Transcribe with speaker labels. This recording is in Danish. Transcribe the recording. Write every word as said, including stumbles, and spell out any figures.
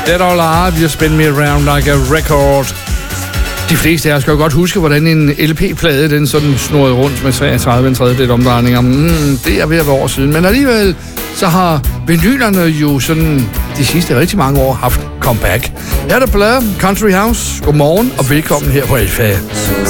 Speaker 1: Dead or Alive, You Spin Me Around Like a Record. De fleste af jer skal jo godt huske, hvordan en L P-plade, den sådan snurrede rundt med treogtredive en tredjedel omdrejninger. Mm, det er ved at være år siden. Men alligevel, så har vinylerne jo sådan de sidste rigtig mange år haft comeback. Her er der Blur, Country House. Godmorgen og velkommen her på Alfa.